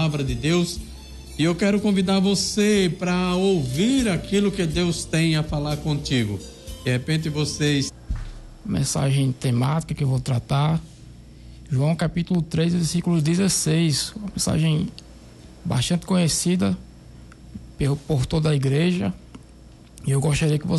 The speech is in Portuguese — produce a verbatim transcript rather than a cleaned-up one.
palavra de Deus. E eu quero convidar você para ouvir aquilo que Deus tem a falar contigo. De repente vocês... Mensagem temática que eu vou tratar. João capítulo três, versículo dezesseis. Uma mensagem bastante conhecida por toda a igreja. E eu gostaria que você